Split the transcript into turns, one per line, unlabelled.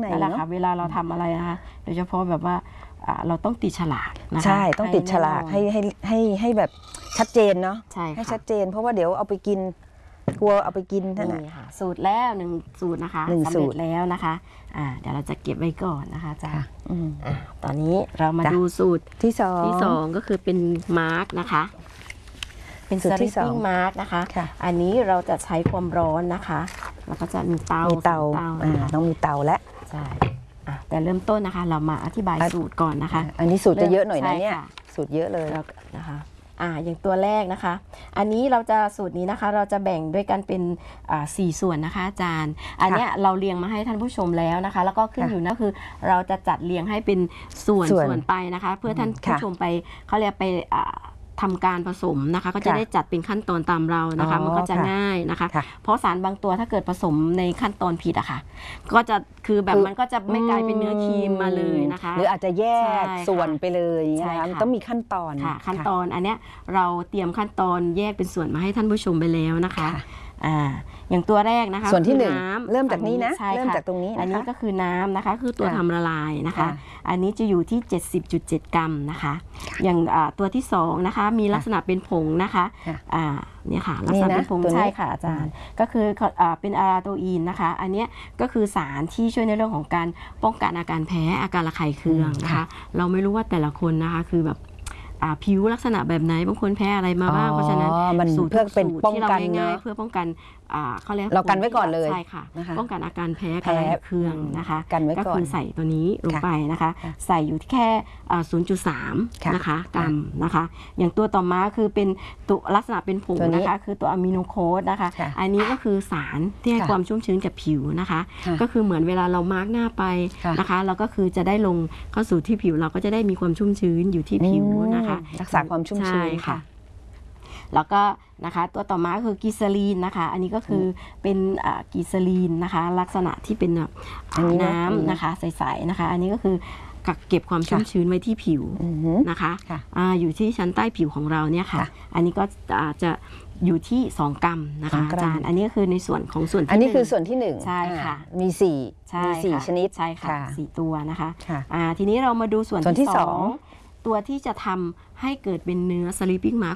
ใน
นั่นแหละ
เนาะ
ค่ะเวลาเราทำอะไรนะคะโดยเฉพาะแบบว่าเราต้องติดฉลากนะคะ
ใช่ต้องติดฉลากให้แบบชัดเจนเนาะ
ใช่
ให้
ค่ะ
ชัดเจนเพราะว่าเดี๋ยวเอาไปกินกลัวเอาไปกินนั่นแหละ
นี่ค่ะสูตรแล้ว1สูตรนะคะ
1
สำ
สู
เร็
ต
จ
ร
แล้วนะคะเดี๋ยวเราจะเก็บไว้ก่อนนะคะอาจารย์
อืม
ตอนนี้เรามา
จ้ะ
ดูสูตร
ที่
ที่
2
2ก็คือเป็นมาร์กนะคะเป็น
สู
ส
ตรที่
ลิปปิ้ง
สอง
มาร์กนะคะ
ค่ะ
อันนี้เราจะใช้ความร้อนนะคะแล้วก็จะมีเตา
มีเตา
สองนะคะ
ต้องมีเตาและ
ใช่แต่เริ่มต้นนะคะ เรามาอธิบายสูตรก่อนนะคะ
อันนี้สูตรจะเยอะหน่อยนะเนี่ย
ใช่ค่ะ
สูตรเยอะเลย
แล้วนะคะอย่างตัวแรกนะคะ อันนี้เราจะสูตรนี้นะคะ เราจะแบ่งด้วยกันเป็น4ส่วนนะคะอาจารย์ อันเนี้ยเราเรียงมาให้ท่านผู้ชมแล้วนะคะ แล้วก็ขึ้นอยู่นะคือเราจะจัดเรียงให้เป็นส่วนไปนะคะ เพื่อท่านผู้ชมไปเขาเรียกไปทำการผสมนะคะ ก็จะได้จัดเป็นขั้นตอนตามเรานะคะ มันก็จะง่ายนะคะ เพราะสารบางตัวถ้าเกิดผสมในขั้นตอนผิดอะค่ะก็จะคือแบบมันก็จะไม่กลายเป็นเนื้อครีมมาเลยนะคะ
หรืออาจจะแยก
ใช่ค่ะ
ส่วนไปเลย
ใช่
นะคะ
ค่ะ
มันต้องมีขั้นตอน
ค่ะขั้นตอนอันเนี้ยเราเตรียมขั้นตอนแยกเป็นส่วนมาให้ท่านผู้ชมไปแล้วนะคะอย่างตัวแรกนะคะ
ส่วนที่หนึ่ง
น้ำ
เริ่มจากนี้นะ
ใช่
เริ่ม
ค่ะ
จากตรงนี้นะคะ
อันนี้ก็คือน้ำนะคะคือตัว
ค่ะ
ทำละลายนะคะ
ค่ะ
อันนี้จะอยู่ที่ 70.7 กรัมนะคะ อย่างตัวที่2นะคะมีลักษณะเป็นผงนะคะ
ค่ะ
เนี่ยค่ะลักษณะเป็นผง
ตัวนี้
ใช่ค่ะอาจารย์ก็คือเป็นอาราโตอีนนะคะ อันเนี้ยก็คือสารที่ช่วยในเรื่องของการป้องกันอาการแพ้อาการระคายเคืองนะคะ เราไม่รู้ว่าแต่ละคนนะคะคือแบบผิวลักษณะแบบไหนบางคนแพ้อะไรมาบ้างเพราะฉะนั้น
มัน
สูตร
เพื่อเป็น
สูตร
ป้อง
ที่เรา
กัน
ง่าย
เนาะ
ๆเพื่อป้องกันเขาเรียก
เรากันไว้ก่อนเลย
ใช่ค่ะ
นะคะ
ป้องกันอาการแพ้การระคายเคืองนะคะ
กันไว้ก่อน
ก็คือใส่ตัวนี้ลงไปนะคะ
ค่ะ
ใส่อยู่ที่แค่0.3
ค่ะ
นะคะกรัมนะคะ อย่างตัวต่อมาคือเป็นตัวลักษณะเป็นผง
ตัวนี้
นะคะคือตัวอะมิโนโคสนะคะ
ค่ะ
อันนี้ก็คือสารที่ให้
ค่ะ
ความชุ่มชื้นกับผิวนะคะ
ค่ะ
ก็คือเหมือนเวลาเรามาร์กหน้าไป
ค่ะ
นะคะเราก็คือจะได้ลงเข้าสู่ที่ผิวเราก็จะได้มีความชุ่มชื้นอยู่ที่ผิวนะคะ
รักษาความชุ่มชื้น
ใช่
ค่ะ
แล้วก็นะคะตัวต่อมาคือกิซาลีนนะคะ อันนี้ก็คือเป็นกิซาลีนนะคะ ลักษณะที่เป็นแบบ
อันนี้นะ
น้ำนะคะใสๆนะคะ อันนี้ก็คือกักเก็บความชุ่มชื้นไว้ที่ผิว
อือหือ
นะคะ
ค่ะ
อยู่ที่ชั้นใต้ผิวของเราเนี่ยค่ะ
ค่ะ
อันนี้ก็จะอยู่ที่2 กรัมนะคะ
2 กรัม
อาจารย์อันนี้ก็คือในส่วนของส่วนที่
อันนี้คือ
หง
ส่วนที่หนึ่ง
ใช่ค่ะ
มี
ใช่
มี
ค่ะ
4ชนิด
ใช่ค่ะ4ตัวนะคะ
ค่ะ
ทีนี้เรามาดูส่วน
ส่วนที่
ที่
สอง
2ตัวที่จะทำให้เกิดเป็นเนื้อสลิปปิ้งมาร์ก